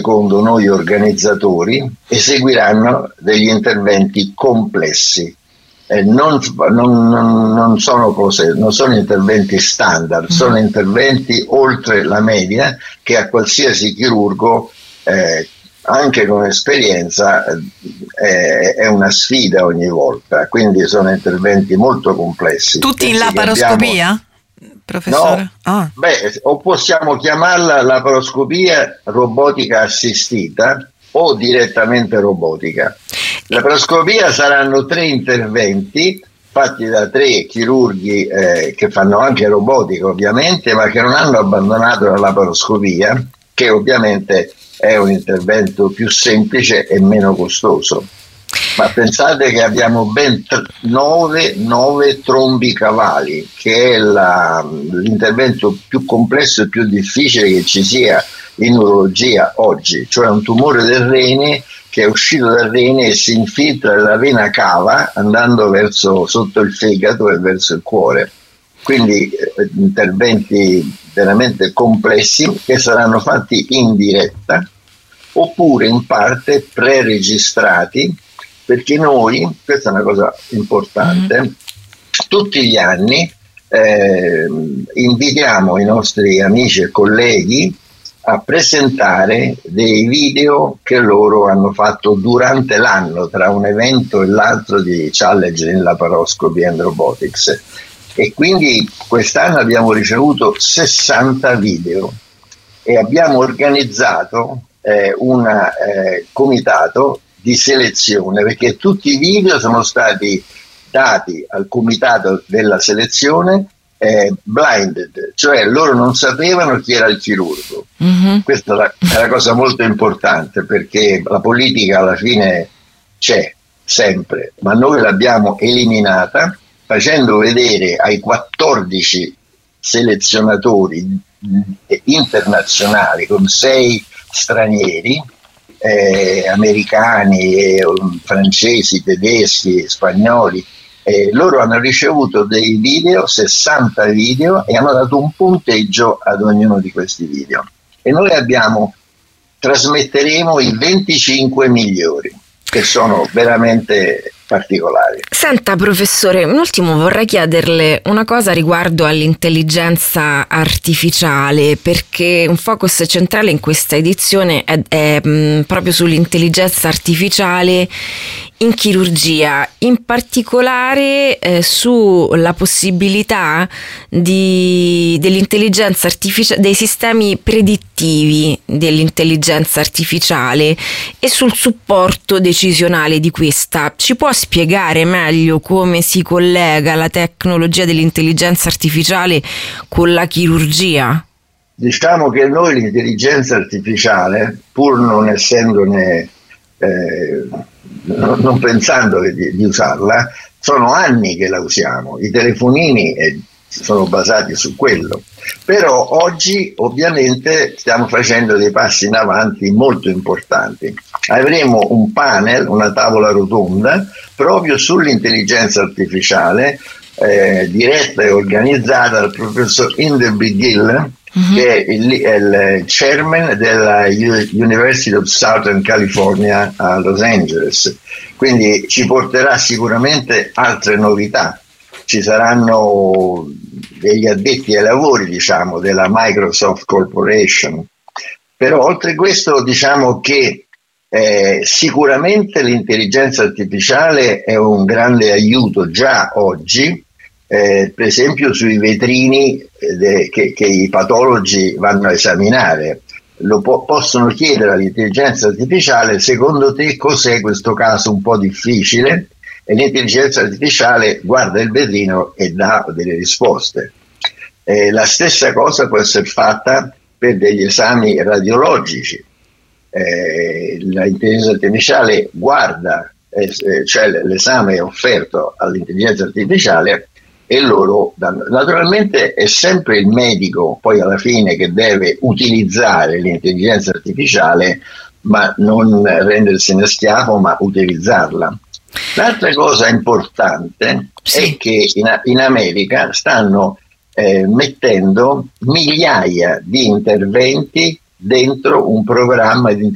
secondo noi organizzatori, eseguiranno degli interventi complessi. Non sono cose, non sono interventi standard, sono interventi oltre la media che a qualsiasi chirurgo, anche con esperienza, è una sfida ogni volta. Quindi sono interventi molto complessi. Tutti in laparoscopia, professore? No, o possiamo chiamarla laparoscopia robotica assistita o direttamente robotica. La laparoscopia saranno 3 interventi fatti da 3 chirurghi che fanno anche robotica ovviamente, ma che non hanno abbandonato la laparoscopia, che ovviamente è un intervento più semplice e meno costoso. Ma pensate che abbiamo ben 9 trombi cavali, che è l'intervento più complesso e più difficile che ci sia in urologia oggi, cioè un tumore del rene che è uscito dal rene e si infiltra nella vena cava andando verso sotto il fegato e verso il cuore. Quindi interventi veramente complessi che saranno fatti in diretta oppure in parte pre-registrati, perché noi, questa è una cosa importante, tutti gli anni invitiamo i nostri amici e colleghi a presentare dei video che loro hanno fatto durante l'anno, tra un evento e l'altro, di Challenge in Laparoscopy and Robotics. E quindi quest'anno abbiamo ricevuto 60 video e abbiamo organizzato un comitato di selezione, perché tutti i video sono stati dati al comitato della selezione blinded, cioè loro non sapevano chi era il chirurgo. Questa è una cosa molto importante, perché la politica alla fine c'è sempre, ma noi l'abbiamo eliminata facendo vedere ai 14 selezionatori internazionali con 6 stranieri, americani, francesi, tedeschi, spagnoli. Loro hanno ricevuto dei video, 60 video, e hanno dato un punteggio ad ognuno di questi video. E noi trasmetteremo i 25 migliori, che sono veramente particolari. Senta, professore, un ultimo vorrei chiederle una cosa riguardo all'intelligenza artificiale, perché un focus centrale in questa edizione è proprio sull'intelligenza artificiale in chirurgia, in particolare sulla possibilità dell'intelligenza artificiale, dei sistemi predittivi dell'intelligenza artificiale e sul supporto decisionale di questa. Ci può spiegare meglio come si collega la tecnologia dell'intelligenza artificiale con la chirurgia? Diciamo che noi l'intelligenza artificiale, pur non essendone non pensando di usarla, sono anni che la usiamo. I telefonini sono basati su quello, però oggi ovviamente stiamo facendo dei passi in avanti molto importanti. Avremo un panel, una tavola rotonda proprio sull'intelligenza artificiale, diretta e organizzata dal professor Inderby Gill, che è il chairman della University of Southern California a Los Angeles. Quindi ci porterà sicuramente altre novità. Ci saranno degli addetti ai lavori, diciamo, della Microsoft Corporation. Però oltre a questo, diciamo che sicuramente l'intelligenza artificiale è un grande aiuto già oggi, per esempio sui vetrini che i patologi vanno a esaminare. Possono chiedere all'intelligenza artificiale: secondo te cos'è questo caso un po' difficile? E l'intelligenza artificiale guarda il vetrino e dà delle risposte. La stessa cosa può essere fatta per degli esami radiologici. L'intelligenza artificiale guarda, cioè l'esame è offerto all'intelligenza artificiale e loro danno. Naturalmente è sempre il medico poi alla fine che deve utilizzare l'intelligenza artificiale, ma non rendersene schiavo, ma utilizzarla. L'altra cosa importante è che in America stanno mettendo migliaia di interventi dentro un programma di